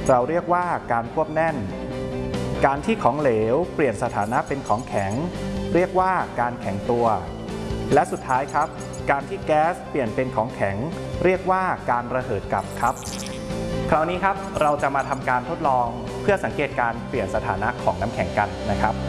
เราเรียกว่าการควบแน่นการที่ของเหลวเปลี่ยนสถานะเป็นของแข็งเรียกว่าการแข็งตัวและสุดท้ายครับการที่แก๊สเปลี่ยนเป็นของแข็งเรียกว่าการระเหิดกลับครับคราวนี้ครับเราจะมาทำการทดลองเพื่อสังเกตการเปลี่ยนสถานะของน้ำแข็งกันนะครับ